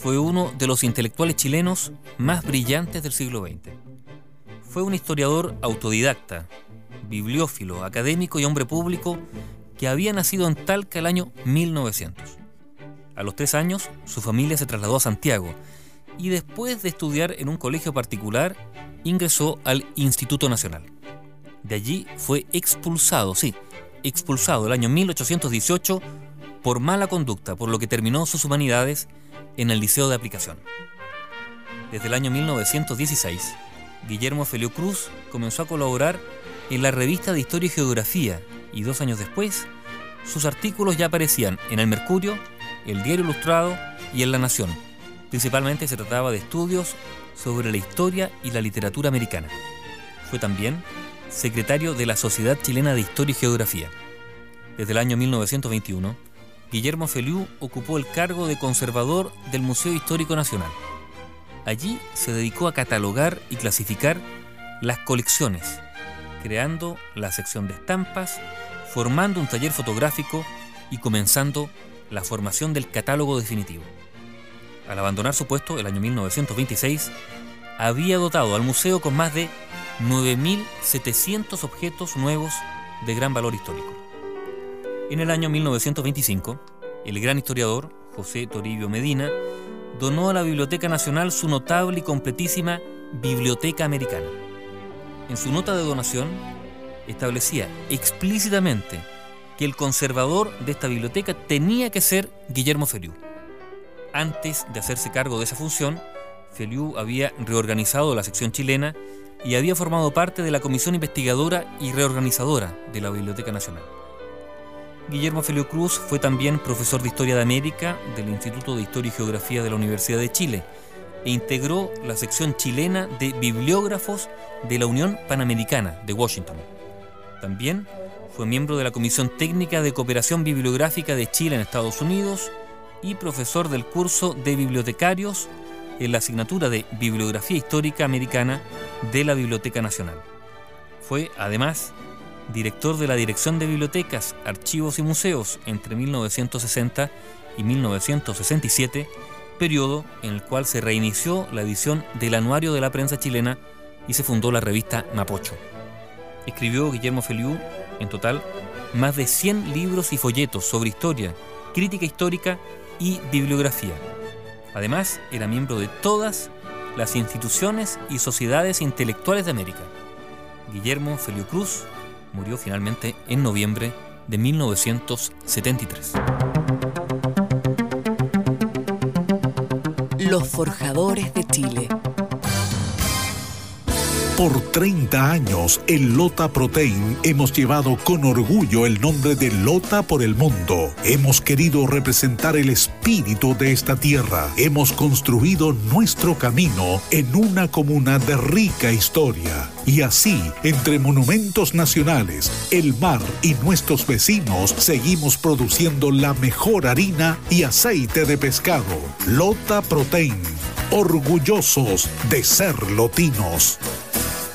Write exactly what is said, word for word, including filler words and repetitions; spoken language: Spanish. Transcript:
fue uno de los intelectuales chilenos más brillantes del siglo veinte. Fue un historiador autodidacta, bibliófilo, académico y hombre público que había nacido en Talca el año mil novecientos. A los tres años, su familia se trasladó a Santiago y después de estudiar en un colegio particular, ingresó al Instituto Nacional. De allí fue expulsado, sí, expulsado el año mil ochocientos dieciocho por mala conducta, por lo que terminó sus humanidades en el Liceo de Aplicación. Desde el año mil novecientos dieciséis, Guillermo Feliú Cruz comenzó a colaborar en la revista de Historia y Geografía y dos años después, sus artículos ya aparecían en El Mercurio, El Diario Ilustrado y en La Nación. Principalmente se trataba de estudios sobre la historia y la literatura americana. Fue también secretario de la Sociedad Chilena de Historia y Geografía. Desde el año mil novecientos veintiuno, Guillermo Feliú ocupó el cargo de conservador del Museo Histórico Nacional. Allí se dedicó a catalogar y clasificar las colecciones, creando la sección de estampas, formando un taller fotográfico y comenzando la formación del catálogo definitivo. Al abandonar su puesto el año mil novecientos veintiséis, había dotado al museo con más de nueve mil setecientos objetos nuevos de gran valor histórico. En el año mil novecientos veinticinco, el gran historiador José Toribio Medina donó a la Biblioteca Nacional su notable y completísima Biblioteca Americana. En su nota de donación establecía explícitamente que el conservador de esta biblioteca tenía que ser Guillermo Feliú. Antes de hacerse cargo de esa función, Feliú había reorganizado la sección chilena y había formado parte de la comisión investigadora y reorganizadora de la Biblioteca Nacional. Guillermo Feliú Cruz fue también profesor de Historia de América del Instituto de Historia y Geografía de la Universidad de Chile e integró la sección chilena de bibliógrafos de la Unión Panamericana de Washington. También fue miembro de la Comisión Técnica de Cooperación Bibliográfica de Chile en Estados Unidos y profesor del curso de bibliotecarios en la asignatura de Bibliografía Histórica Americana de la Biblioteca Nacional. Fue, además, director de la Dirección de Bibliotecas, Archivos y Museos entre mil novecientos sesenta y mil novecientos sesenta y siete, periodo en el cual se reinició la edición del Anuario de la Prensa Chilena y se fundó la revista Mapocho. Escribió Guillermo Feliú, en total, más de cien libros y folletos sobre historia, crítica histórica y bibliografía. Además, era miembro de todas las instituciones y sociedades intelectuales de América. Guillermo Feliú Cruz murió finalmente en noviembre de mil novecientos setenta y tres. Los Forjadores de Chile. Por treinta años, en Lota Protein hemos llevado con orgullo el nombre de Lota por el mundo. Hemos querido representar el espíritu de esta tierra. Hemos construido nuestro camino en una comuna de rica historia. Y así, entre monumentos nacionales, el mar y nuestros vecinos, seguimos produciendo la mejor harina y aceite de pescado. Lota Protein, orgullosos de ser lotinos.